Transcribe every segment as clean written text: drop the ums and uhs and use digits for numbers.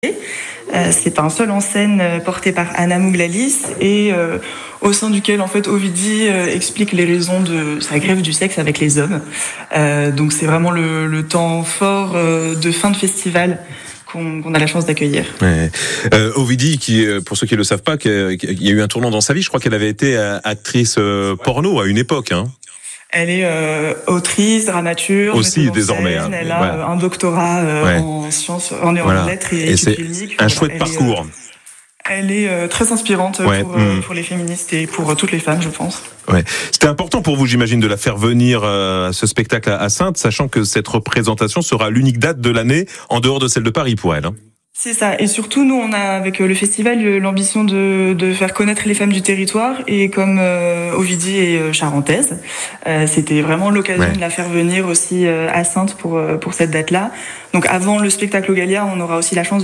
C'est un seul en scène porté par Anna Mouglalis et au sein duquel en fait Ovidie explique les raisons de sa grève du sexe avec les hommes. Donc c'est vraiment le temps fort de fin de festival qu'on a la chance d'accueillir. Ouais. Ovidie, qui, pour ceux qui ne le savent pas, il y a eu un tournant dans sa vie. Je crois qu'elle avait été actrice porno à une époque. Hein. Elle est autrice, dramaturge, aussi désormais. Scène, elle a un doctorat en sciences, en lettres et études filmiques. Un chouette parcours. Elle est très inspirante pour les féministes et pour toutes les femmes, je pense. Ouais. C'était important pour vous, j'imagine, de la faire venir à ce spectacle à Saintes, sachant que cette représentation sera l'unique date de l'année en dehors de celle de Paris pour elle. Hein. C'est ça. Et surtout, nous, on a, avec le festival, l'ambition de faire connaître les femmes du territoire. Et comme Ovidie est charentaise, c'était vraiment l'occasion de la faire venir aussi à Saintes pour cette date-là. Donc, avant le spectacle au Gallia, on aura aussi la chance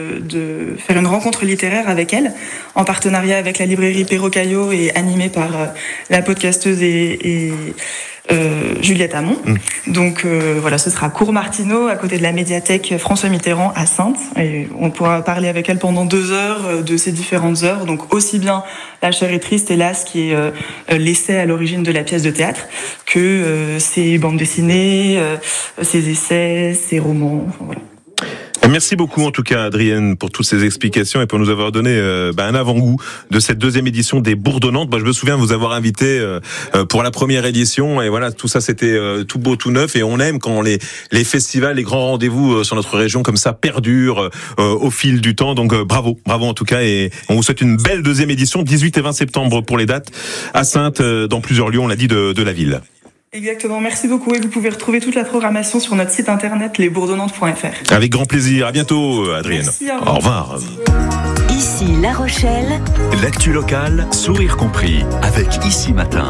de faire une rencontre littéraire avec elle, en partenariat avec la librairie Perrocaillot et animée par la podcasteuse et Juliette Hamon. Donc voilà, ce sera Cours Martineau à côté de la médiathèque François Mitterrand à Saintes et on pourra parler avec elle pendant 2 heures de ces différentes œuvres, donc aussi bien La chair est triste, hélas, qui est l'essai à l'origine de la pièce de théâtre, que ses bandes dessinées, ses essais, ses romans, enfin, voilà. Merci beaucoup en tout cas Adrienne pour toutes ces explications et pour nous avoir donné un avant-goût de cette 2e édition des Bourdonnantes. Moi je me souviens de vous avoir invité pour la première édition et voilà, tout ça c'était tout beau, tout neuf et on aime quand les festivals, les grands rendez-vous sur notre région comme ça perdurent au fil du temps. Donc bravo en tout cas et on vous souhaite une belle 2e édition 18 et 20 septembre pour les dates à Saintes dans plusieurs lieux, on l'a dit, de la ville. Exactement, merci beaucoup et vous pouvez retrouver toute la programmation sur notre site internet lesbourdonnantes.fr. Avec grand plaisir, à bientôt Adrienne. Merci, au revoir. Ici La Rochelle. L'actu locale, sourire compris, avec Ici Matin.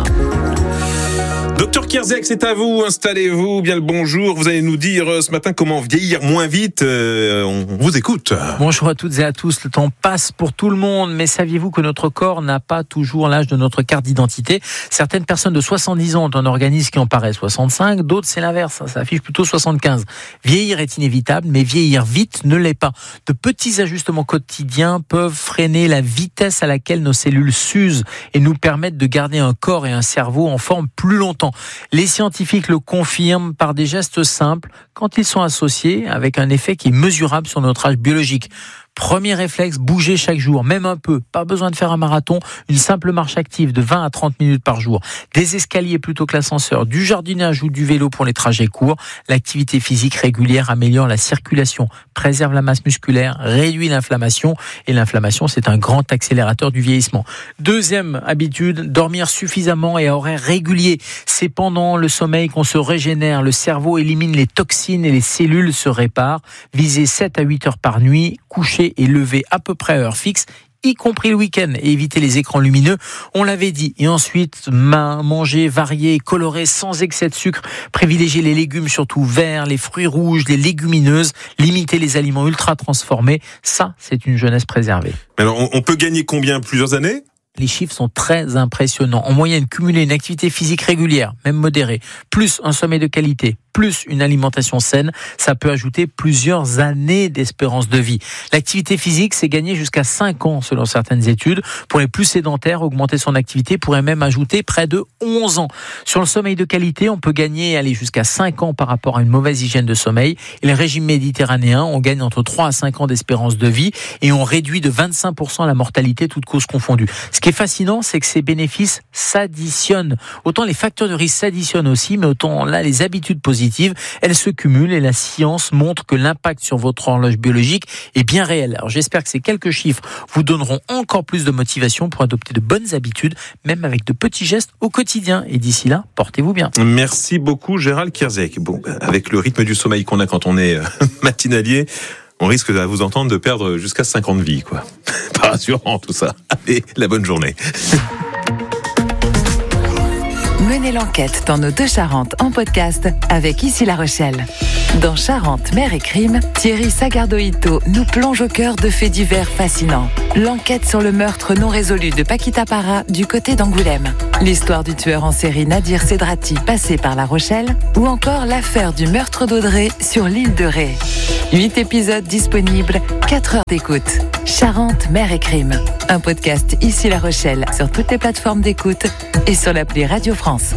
Docteur Kierzek, c'est à vous, installez-vous, bien le bonjour. Vous allez nous dire ce matin comment vieillir moins vite. On vous écoute. Bonjour à toutes et à tous. Le temps passe pour tout le monde, mais saviez-vous que notre corps n'a pas toujours l'âge de notre carte d'identité ? Certaines personnes de 70 ans ont un organisme qui en paraît 65, d'autres c'est l'inverse, ça affiche plutôt 75. Vieillir est inévitable, mais vieillir vite ne l'est pas. De petits ajustements quotidiens peuvent freiner la vitesse à laquelle nos cellules s'usent et nous permettent de garder un corps et un cerveau en forme plus longtemps. Les scientifiques le confirment par des gestes simples quand ils sont associés avec un effet qui est mesurable sur notre âge biologique. Premier réflexe, bouger chaque jour, même un peu. Pas besoin de faire un marathon, une simple marche active de 20 à 30 minutes par jour. Des escaliers plutôt que l'ascenseur, du jardinage ou du vélo pour les trajets courts. L'activité physique régulière améliore la circulation, préserve la masse musculaire, réduit l'inflammation. Et l'inflammation, c'est un grand accélérateur du vieillissement. 2e habitude, dormir suffisamment et à horaires réguliers. C'est pendant le sommeil qu'on se régénère. Le cerveau élimine les toxines et les cellules se réparent. Visez 7 à 8 heures par nuit, coucher et lever à peu près à heure fixe, y compris le week-end, et éviter les écrans lumineux, on l'avait dit. Et ensuite, manger varié, coloré, sans excès de sucre, privilégier les légumes surtout verts, les fruits rouges, les légumineuses, limiter les aliments ultra transformés, ça c'est une jeunesse préservée. Alors on peut gagner combien ? Plusieurs années ? Les chiffres sont très impressionnants. En moyenne, cumuler une activité physique régulière, même modérée, plus un sommeil de qualité, plus une alimentation saine, ça peut ajouter plusieurs années d'espérance de vie. L'activité physique, c'est gagner jusqu'à 5 ans selon certaines études. Pour les plus sédentaires, augmenter son activité pourrait même ajouter près de 11 ans. Sur le sommeil de qualité, on peut gagner jusqu'à 5 ans par rapport à une mauvaise hygiène de sommeil. Et le régime méditerranéen, on gagne entre 3 à 5 ans d'espérance de vie et on réduit de 25% la mortalité, toutes causes confondues. Ce qui est fascinant, c'est que ces bénéfices s'additionnent. Autant les facteurs de risque s'additionnent aussi, mais autant là, les habitudes positives, elles se cumulent et la science montre que l'impact sur votre horloge biologique est bien réel. Alors j'espère que ces quelques chiffres vous donneront encore plus de motivation pour adopter de bonnes habitudes, même avec de petits gestes au quotidien. Et d'ici là, portez-vous bien. Merci beaucoup Gérald Kierzek. Bon, avec le rythme du sommeil qu'on a quand on est matinalier, on risque à vous entendre de perdre jusqu'à 50 vies, quoi. Pas rassurant tout ça. Allez, la bonne journée. Menez l'enquête dans nos 2 Charentes en podcast avec Ici La Rochelle. Dans Charente, mer et crime, Thierry Sagardo-Ito nous plonge au cœur de faits divers fascinants. L'enquête sur le meurtre non résolu de Paquita Parra du côté d'Angoulême. L'histoire du tueur en série Nadir Sedrati passé par La Rochelle. Ou encore l'affaire du meurtre d'Audrey sur l'île de Ré. 8 épisodes disponibles, 4 heures d'écoute. Charente, mer et crime. Un podcast Ici La Rochelle sur toutes les plateformes d'écoute et sur l'appli Radio France.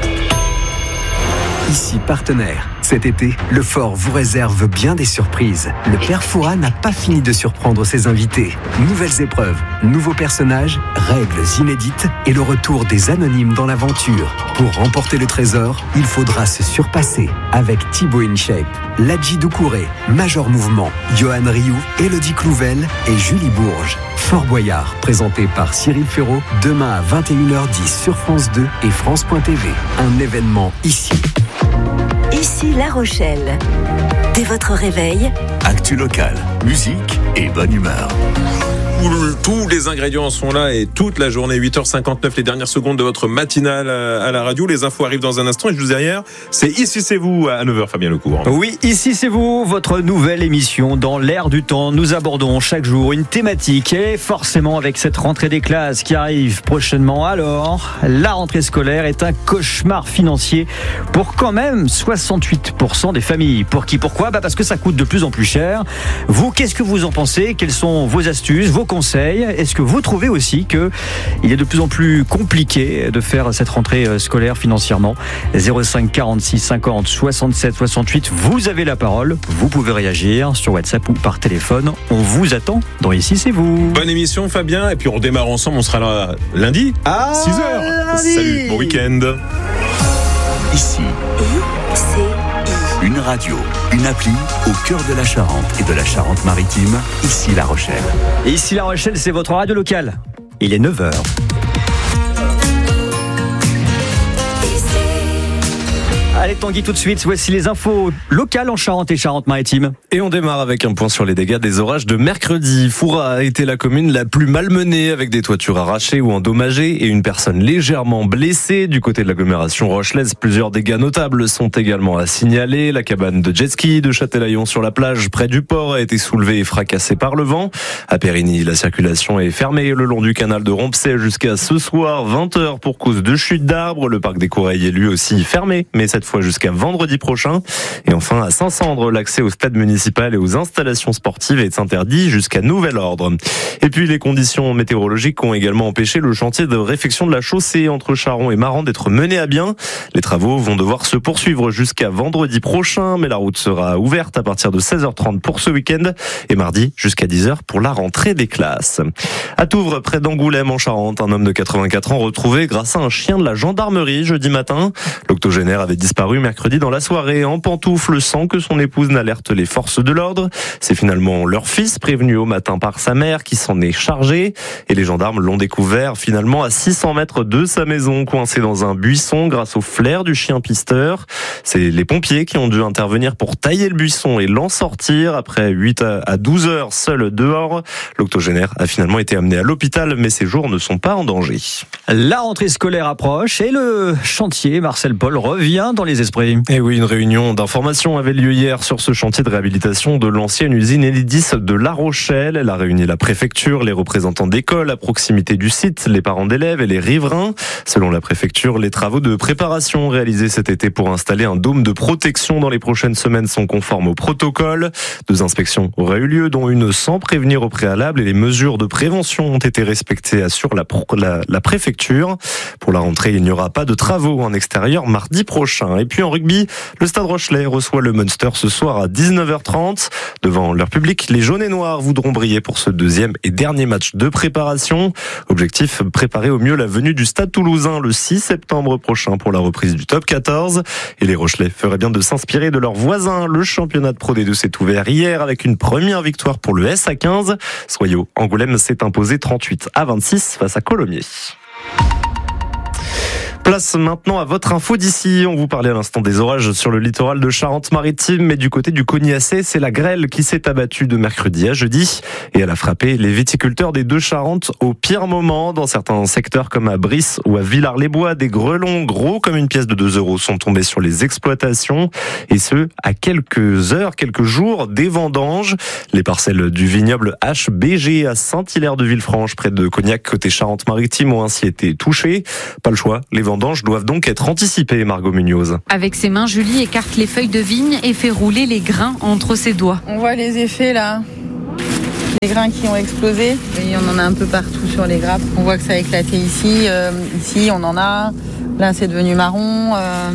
Ici partenaire. Cet été, le Fort vous réserve bien des surprises. Le Père Fouras n'a pas fini de surprendre ses invités. Nouvelles épreuves, nouveaux personnages, règles inédites et le retour des anonymes dans l'aventure. Pour remporter le trésor, il faudra se surpasser avec Thibaut InShape, Ladji Doucouré, Major Mouvement, Johan Rioux, Élodie Clouvel et Julie Bourges. Fort Boyard, présenté par Cyril Ferraud, demain à 21h10 sur France 2 et France.tv. Un événement ici. Ici La Rochelle. Dès votre réveil, Actu locale, musique et bonne humeur. Tous les ingrédients sont là et toute la journée, 8h59, les dernières secondes de votre matinale à la radio. Les infos arrivent dans un instant et juste derrière, c'est Ici c'est vous à 9h, Fabien Lecourt. Oui, Ici c'est vous, votre nouvelle émission dans l'air du temps. Nous abordons chaque jour une thématique et forcément avec cette rentrée des classes qui arrive prochainement. Alors, la rentrée scolaire est un cauchemar financier pour quand même 68% des familles. Pour qui, pourquoi ? Parce que ça coûte de plus en plus cher. Vous, qu'est-ce que vous en pensez ? Quelles sont vos astuces, vos conseils? Est-ce que vous trouvez aussi qu'il est de plus en plus compliqué de faire cette rentrée scolaire financièrement? 05 46 50 67 68, vous avez la parole, vous pouvez réagir sur WhatsApp ou par téléphone. On vous attend dans Ici c'est vous. Bonne émission Fabien, et puis on redémarre ensemble, on sera là lundi, 6h. Lundi. Salut, bon week-end. Ici, une radio, une appli au cœur de la Charente et de la Charente-Maritime. Ici La Rochelle. Et Ici La Rochelle, c'est votre radio locale. Il est 9h. Allez Tanguy, tout de suite, voici les infos locales en Charente et Charente-Maritime. Et on démarre avec un point sur les dégâts des orages de mercredi. Fouras a été la commune la plus malmenée avec des toitures arrachées ou endommagées et une personne légèrement blessée. Du côté de l'agglomération rochelaise, plusieurs dégâts notables sont également à signaler. La cabane de jet ski de Châtelaillon sur la plage près du port a été soulevée et fracassée par le vent. À Périgny, la circulation est fermée le long du canal de Rompsay jusqu'à ce soir 20h pour cause de chute d'arbres. Le parc des Courailles est lui aussi fermé, mais cette fois jusqu'à vendredi prochain. Et enfin, à Saint-Sandre, l'accès au stade municipal et aux installations sportives est interdit jusqu'à nouvel ordre. Et puis, les conditions météorologiques ont également empêché le chantier de réfection de la chaussée entre Charon et Maran d'être mené à bien. Les travaux vont devoir se poursuivre jusqu'à vendredi prochain, mais la route sera ouverte à partir de 16h30 pour ce week-end et mardi jusqu'à 10h pour la rentrée des classes. À Touvres, près d'Angoulême en Charente, un homme de 84 ans retrouvé grâce à un chien de la gendarmerie jeudi matin. L'octogénaire avait disparu mercredi dans la soirée en pantoufles sans que son épouse n'alerte les forces de l'ordre. C'est finalement leur fils prévenu au matin par sa mère qui s'en est chargé et les gendarmes l'ont découvert finalement à 600 mètres de sa maison, coincé dans un buisson grâce au flair du chien pisteur. C'est les pompiers qui ont dû intervenir pour tailler le buisson et l'en sortir. Après 8 à 12 heures seul dehors, l'octogénaire a finalement été amené à l'hôpital, mais ses jours ne sont pas en danger. La rentrée scolaire approche et le chantier Marcel Paul revient dans les esprits. Et oui, une réunion d'information avait lieu hier sur ce chantier de réhabilitation de l'ancienne usine Enedis de La Rochelle. Elle a réuni la préfecture, les représentants d'écoles à proximité du site, les parents d'élèves et les riverains. Selon la préfecture, les travaux de préparation réalisés cet été pour installer un dôme de protection dans les prochaines semaines sont conformes au protocole. 2 inspections auraient eu lieu, dont une sans prévenir au préalable, et les mesures de prévention ont été respectées, assure la préfecture. Pour la rentrée, il n'y aura pas de travaux en extérieur mardi prochain. Et puis en rugby, le Stade Rochelais reçoit le Munster ce soir à 19h30. Devant leur public, les jaunes et noirs voudront briller pour ce 2e et dernier match de préparation. Objectif, préparer au mieux la venue du Stade Toulousain le 6 septembre prochain pour la reprise du top 14. Et les Rochelais feraient bien de s'inspirer de leurs voisins. Le championnat de Pro D2 s'est ouvert hier avec une première victoire pour le SA15. Soyaux Angoulême s'est imposé 38-26 face à Colomiers. Place maintenant à votre info d'ici. On vous parlait à l'instant des orages sur le littoral de Charente-Maritime, mais du côté du Cognassais, c'est la grêle qui s'est abattue de mercredi à jeudi et elle a frappé les viticulteurs des deux Charentes au pire moment. Dans certains secteurs comme à Brice ou à Villars-les-Bois, des grelons gros comme une pièce de 2 € sont tombés sur les exploitations et ce, à quelques heures, quelques jours des vendanges. Les parcelles du vignoble HBG à Saint-Hilaire-de-Villefranche, près de Cognac, côté Charente-Maritime, ont ainsi été touchées. Pas le choix, les vendanges doivent donc être anticipées, Margot Munoz. Avec ses mains, Julie écarte les feuilles de vigne et fait rouler les grains entre ses doigts. On voit les effets là, les grains qui ont explosé. Et on en a un peu partout sur les grappes. On voit que ça a éclaté ici, ici on en a. Là c'est devenu marron.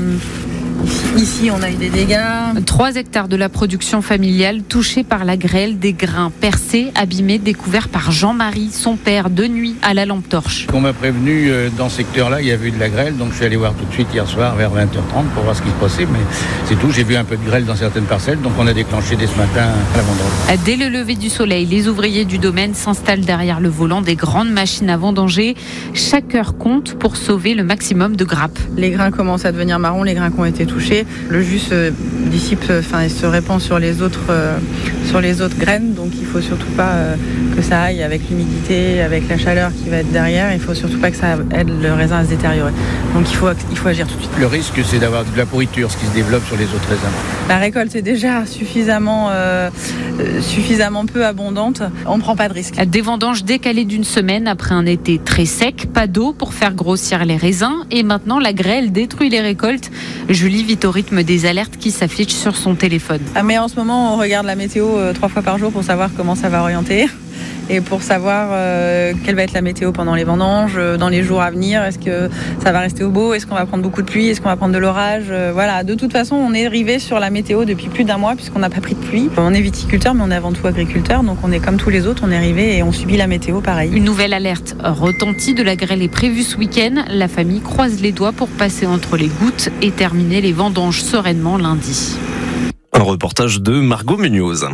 Ici, on a eu des dégâts. 3 hectares de la production familiale touchés par la grêle, des grains percés, abîmés, découverts par Jean-Marie, son père, de nuit à la lampe torche. On m'a prévenu dans ce secteur-là, il y avait eu de la grêle, donc je suis allé voir tout de suite hier soir vers 20h30 pour voir ce qui se passait, mais c'est tout. J'ai vu un peu de grêle dans certaines parcelles, donc on a déclenché dès ce matin à la vendange. Dès le lever du soleil, les ouvriers du domaine s'installent derrière le volant des grandes machines à vendanger. Chaque heure compte pour sauver le maximum de grappes. Les grains commencent à devenir marrons, les grains qui ont été touchés. Le jus se dissipe, il se répand sur les autres graines, donc il faut surtout pas que ça aille avec l'humidité, avec la chaleur qui va être derrière. Il faut surtout pas que ça aide le raisin à se détériorer. Donc il faut agir tout de suite. Le risque, c'est d'avoir de la pourriture, ce qui se développe sur les autres raisins. La récolte est déjà suffisamment peu abondante. On ne prend pas de risque. Des vendanges décalées d'une semaine après un été très sec, pas d'eau pour faire grossir les raisins et maintenant la grêle détruit les récoltes. Julie vit au rythme des alertes qui s'affichent sur son téléphone. Mais en ce moment, on regarde la météo 3 fois par jour pour savoir comment ça va orienter et pour savoir quelle va être la météo pendant les vendanges, dans les jours à venir. Est-ce que ça va rester au beau? Est-ce qu'on va prendre beaucoup de pluie? Est-ce qu'on va prendre de l'orage? Voilà. De toute façon, on est arrivé sur la météo depuis plus d'1 mois puisqu'on n'a pas pris de pluie. On est viticulteur, mais on est avant tout agriculteur, donc on est comme tous les autres. On est arrivé et on subit la météo pareil. Une nouvelle alerte retentit de la grêle est prévue ce week-end. La famille croise les doigts pour passer entre les gouttes et terminer les vendanges sereinement lundi. Un reportage de Margot Munoz.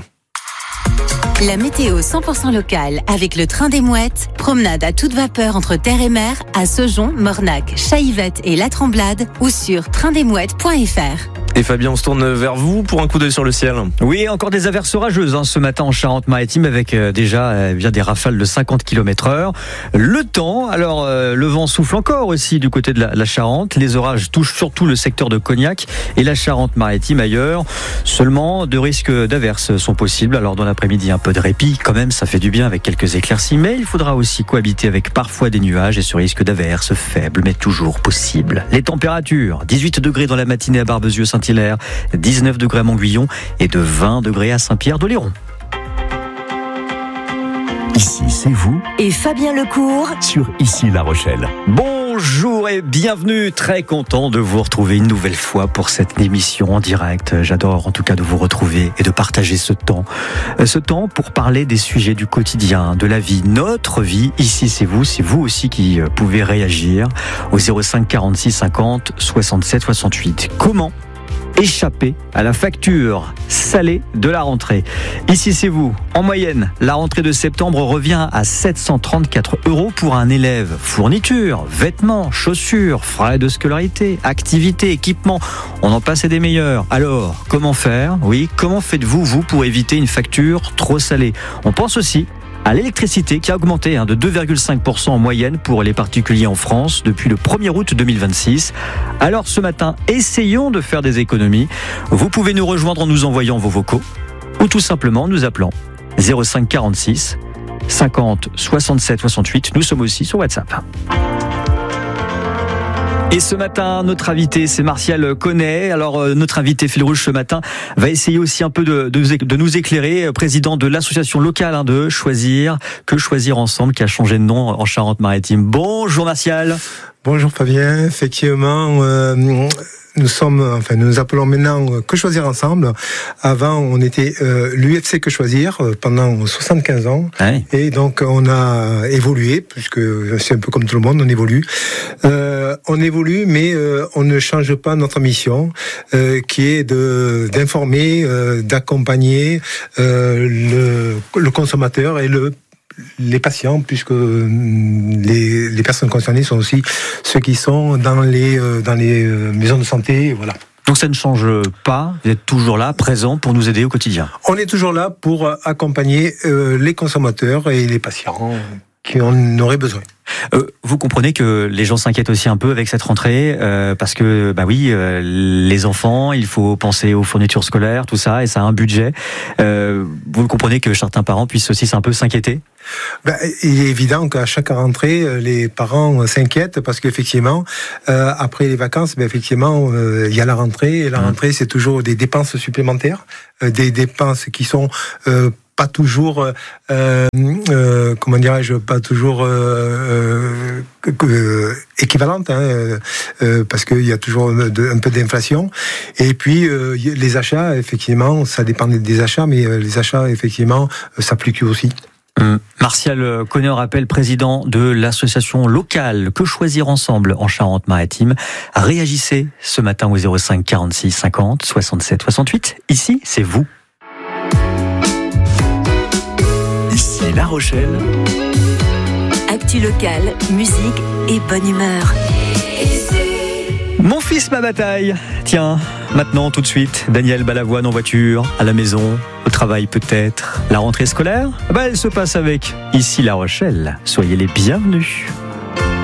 La météo 100% locale avec le train des mouettes. Promenade à toute vapeur entre terre et mer à Saujon, Mornac, Chaillevette et La Tremblade ou sur traindesmouettes.fr. Et Fabien, on se tourne vers vous pour un coup d'œil sur le ciel. Oui, encore des averses orageuses ce matin en Charente-Maritime avec déjà bien des rafales de 50 km/h. Le temps, alors le vent souffle encore aussi du côté de la Charente. Les orages touchent surtout le secteur de Cognac et la Charente-Maritime ailleurs. Seulement 2 risques d'averses sont possibles. Alors dans l'après-midi, un peu de répit quand même, ça fait du bien avec quelques éclaircies. Mais il faudra aussi cohabiter avec parfois des nuages et ce risque d'averses faible mais toujours possible. Les températures, 18 degrés dans la matinée à Barbezieux-Saint-Hilaire, 19 degrés à Montguillon et de 20 degrés à Saint-Pierre-d'Oléron. Ici, c'est vous Et Fabien Lecourt sur Ici La Rochelle. Bonjour et bienvenue, très content de vous retrouver une nouvelle fois pour cette émission en direct. J'adore en tout cas de vous retrouver et de partager ce temps pour parler des sujets du quotidien, de la vie, notre vie. Ici c'est vous aussi qui pouvez réagir au 05 46 50 67 68. Comment échapper à la facture salée de la rentrée? Ici c'est vous. En moyenne, la rentrée de septembre revient à 734 € pour un élève. Fourniture, vêtements, chaussures, frais de scolarité, activités, équipements, on en passe et des meilleurs. Alors, comment faire? Oui, comment faites-vous, vous, pour éviter une facture trop salée? On pense aussi à l'électricité qui a augmenté de 2,5% en moyenne pour les particuliers en France depuis le 1er août 2026. Alors ce matin, essayons de faire des économies. Vous pouvez nous rejoindre en nous envoyant vos vocaux ou tout simplement nous appelant 05 46 50 67 68. Nous sommes aussi sur WhatsApp. Et ce matin, notre invité, c'est Martial Connet. Alors, notre invité fil rouge ce matin va essayer aussi un peu de nous éclairer, président de l'association locale de Choisir, que Choisir Ensemble, qui a changé de nom en Charente-Maritime. Bonjour Martial. Bonjour Fabien, effectivement, nous appelons maintenant Que Choisir Ensemble. Avant, on était l'UFC Que Choisir pendant 75 ans. Ouais. Et donc, on a évolué, puisque c'est un peu comme tout le monde, on évolue. On évolue, mais on ne change pas notre mission, qui est d'informer, d'accompagner le consommateur et le les patients, puisque les personnes concernées sont aussi ceux qui sont dans les maisons de santé, voilà. Donc ça ne change pas, vous êtes toujours là, présent pour nous aider au quotidien. On est toujours là pour accompagner les consommateurs et les patients qui en auraient besoin. Vous comprenez que les gens s'inquiètent aussi un peu avec cette rentrée, parce que les enfants, il faut penser aux fournitures scolaires, tout ça, et ça a un budget. Vous comprenez que certains parents puissent aussi un peu s'inquiéter? Il est évident qu'à chaque rentrée, les parents s'inquiètent parce qu'effectivement, après les vacances, effectivement, il y a la rentrée, et la rentrée, c'est toujours des dépenses supplémentaires, des dépenses qui sont pas toujours, comment dirais-je, pas toujours équivalente, parce qu'il y a toujours un peu d'inflation. Et puis les achats, effectivement, ça dépend des achats, mais les achats, effectivement, ça fluctue aussi. Martial Conner-Appel, président de l'association locale Que Choisir Ensemble en Charente-Maritime. Réagissez ce matin au 05 46 50 67 68. Ici, c'est vous. Ici La Rochelle. Actu locale, musique et bonne humeur. Mon fils, ma bataille. Tiens, maintenant, tout de suite, Daniel Balavoine en voiture, à la maison, au travail peut-être. La rentrée scolaire, elle se passe avec Ici La Rochelle. Soyez les bienvenus.